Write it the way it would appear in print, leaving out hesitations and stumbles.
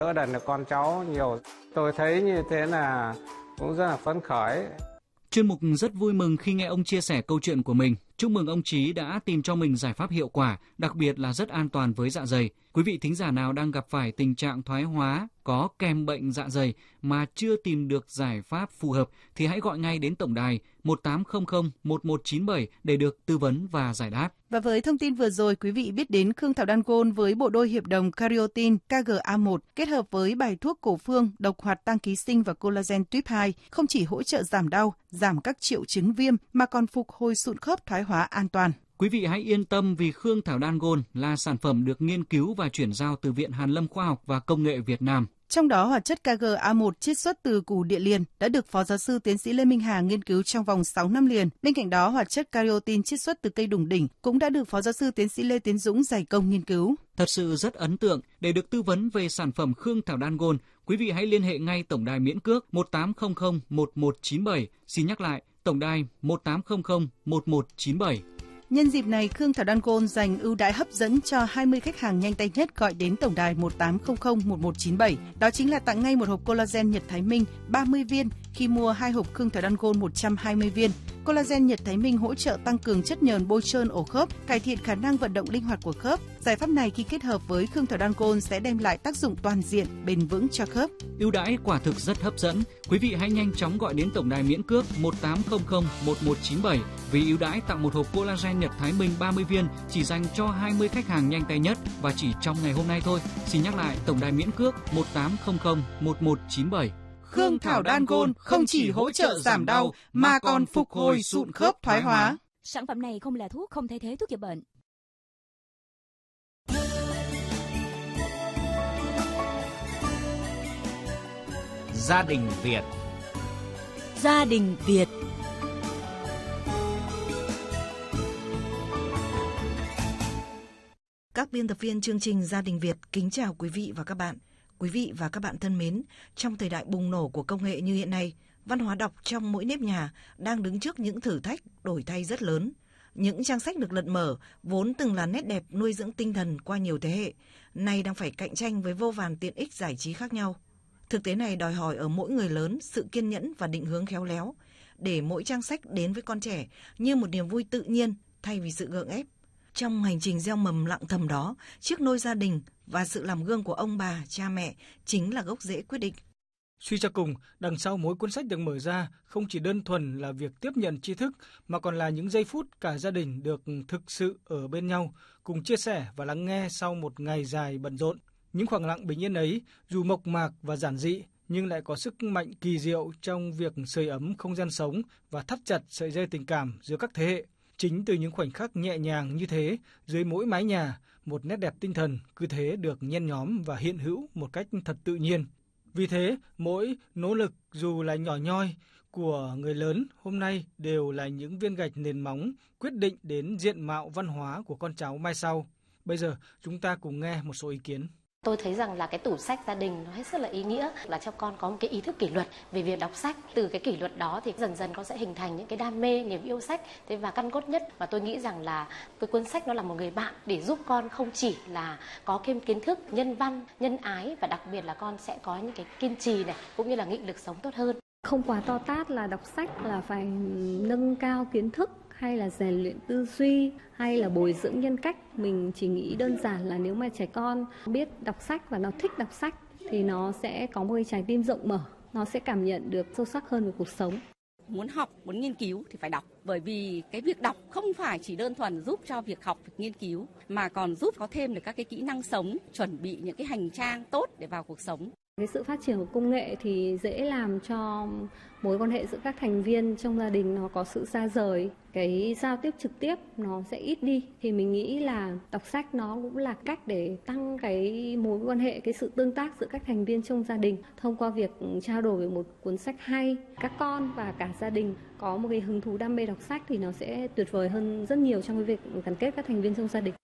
đỡ đần được con cháu nhiều. Tôi thấy như thế là cũng rất là phấn khởi. Chuyên mục rất vui mừng khi nghe ông chia sẻ câu chuyện của mình. Chúc mừng ông Chí đã tìm cho mình giải pháp hiệu quả, đặc biệt là rất an toàn với dạ dày. Quý vị thính giả nào đang gặp phải tình trạng thoái hóa có kèm bệnh dạ dày mà chưa tìm được giải pháp phù hợp thì hãy gọi ngay đến tổng đài 1800 1197 để được tư vấn và giải đáp. Và với thông tin vừa rồi, quý vị biết đến Khương Thảo Đan Gôn với bộ đôi hiệp đồng Cariotin KGA1 kết hợp với bài thuốc cổ phương, độc hoạt tăng ký sinh và collagen tuyếp 2 không chỉ hỗ trợ giảm đau, giảm các triệu chứng viêm mà còn phục hồi sụn khớp thoái hóa an toàn. Quý vị hãy yên tâm vì Khương Thảo Đan Gôn là sản phẩm được nghiên cứu và chuyển giao từ Viện Hàn Lâm Khoa học và Công nghệ Việt Nam. Trong đó, hoạt chất KGA1 chiết xuất từ củ địa liền đã được Phó Giáo sư Tiến sĩ Lê Minh Hà nghiên cứu trong vòng 6 năm liền. Bên cạnh đó, hoạt chất Cariotin chiết xuất từ cây đủng đỉnh cũng đã được Phó Giáo sư Tiến sĩ Lê Tiến Dũng dày công nghiên cứu. Thật sự rất ấn tượng. Để được tư vấn về sản phẩm Khương Thảo Đan Gôn, quý vị hãy liên hệ ngay tổng đài miễn cước 1800 1197. Xin nhắc lại, tổng đài 1800 1197. Nhân dịp này, Khương Thảo Đan Gôn dành ưu đãi hấp dẫn cho 20 khách hàng nhanh tay nhất gọi đến tổng đài 1800 1197. Đó chính là tặng ngay một hộp collagen Nhật Thái Minh 30 viên khi mua 2 hộp Khương Thảo Đan Gôn 120 viên. Collagen Nhật Thái Minh hỗ trợ tăng cường chất nhờn bôi trơn ổ khớp, cải thiện khả năng vận động linh hoạt của khớp. Giải pháp này khi kết hợp với Khương Thảo Đan Gôn sẽ đem lại tác dụng toàn diện, bền vững cho khớp. Ưu đãi quả thực rất hấp dẫn. Quý vị hãy nhanh chóng gọi đến tổng đài miễn cước 1800 1197 vì ưu đãi tặng một hộp collagen Nhật Thái Minh 30 viên chỉ dành cho 20 khách hàng nhanh tay nhất và chỉ trong ngày hôm nay thôi. Xin nhắc lại, tổng đài miễn cước 1800 1197. Khương Thảo Đan Gôn không chỉ hỗ trợ giảm đau mà còn phục hồi sụn khớp thoái hóa. Sản phẩm này không là thuốc, không thay thế thuốc chữa bệnh. Gia đình Việt. Gia đình Việt. Các biên tập viên chương trình Gia đình Việt kính chào quý vị và các bạn. Quý vị và các bạn thân mến, trong thời đại bùng nổ của công nghệ như hiện nay, văn hóa đọc trong mỗi nếp nhà đang đứng trước những thử thách đổi thay rất lớn. Những trang sách được lật mở vốn từng là nét đẹp nuôi dưỡng tinh thần qua nhiều thế hệ, nay đang phải cạnh tranh với vô vàn tiện ích giải trí khác nhau. Thực tế này đòi hỏi ở mỗi người lớn sự kiên nhẫn và định hướng khéo léo, để mỗi trang sách đến với con trẻ như một niềm vui tự nhiên thay vì sự gượng ép. Trong hành trình gieo mầm lặng thầm đó, chiếc nôi gia đình và sự làm gương của ông bà, cha mẹ chính là gốc rễ quyết định. Suy cho cùng, đằng sau mỗi cuốn sách được mở ra không chỉ đơn thuần là việc tiếp nhận tri thức mà còn là những giây phút cả gia đình được thực sự ở bên nhau, cùng chia sẻ và lắng nghe sau một ngày dài bận rộn. Những khoảng lặng bình yên ấy, dù mộc mạc và giản dị, nhưng lại có sức mạnh kỳ diệu trong việc sưởi ấm không gian sống và thắt chặt sợi dây tình cảm giữa các thế hệ. Chính từ những khoảnh khắc nhẹ nhàng như thế, dưới mỗi mái nhà, một nét đẹp tinh thần cứ thế được nhen nhóm và hiện hữu một cách thật tự nhiên. Vì thế, mỗi nỗ lực dù là nhỏ nhoi của người lớn hôm nay đều là những viên gạch nền móng quyết định đến diện mạo văn hóa của con cháu mai sau. Bây giờ, chúng ta cùng nghe một số ý kiến. Tôi thấy rằng là cái tủ sách gia đình nó hết sức là ý nghĩa, là cho con có một cái ý thức kỷ luật về việc đọc sách. Từ cái kỷ luật đó thì dần dần con sẽ hình thành những cái đam mê, niềm yêu sách. Thế và căn cốt nhất mà tôi nghĩ rằng là cái cuốn sách nó là một người bạn để giúp con không chỉ là có thêm kiến thức nhân văn, nhân ái và đặc biệt là con sẽ có những cái kiên trì này cũng như là nghị lực sống tốt hơn. Không quá to tát là đọc sách là phải nâng cao kiến thức hay là rèn luyện tư duy hay là bồi dưỡng nhân cách. Mình chỉ nghĩ đơn giản là nếu mà trẻ con biết đọc sách và nó thích đọc sách thì nó sẽ có một cái trái tim rộng mở, nó sẽ cảm nhận được sâu sắc hơn về cuộc sống. Muốn học, muốn nghiên cứu thì phải đọc, bởi vì cái việc đọc không phải chỉ đơn thuần giúp cho việc học, việc nghiên cứu mà còn giúp có thêm được các cái kỹ năng sống, chuẩn bị những cái hành trang tốt để vào cuộc sống. Cái sự phát triển của công nghệ thì dễ làm cho mối quan hệ giữa các thành viên trong gia đình nó có sự xa rời, cái giao tiếp trực tiếp nó sẽ ít đi. Thì mình nghĩ là đọc sách nó cũng là cách để tăng cái mối quan hệ, cái sự tương tác giữa các thành viên trong gia đình thông qua việc trao đổi về một cuốn sách hay. Các con và cả gia đình có một cái hứng thú đam mê đọc sách thì nó sẽ tuyệt vời hơn rất nhiều trong cái việc gắn kết các thành viên trong gia đình.